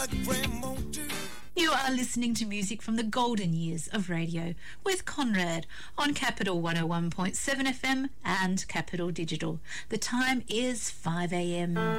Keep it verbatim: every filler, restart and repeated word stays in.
You are listening to music from the golden years of radio with Conrad on Capital one oh one point seven F M and Capital Digital. The time is five a m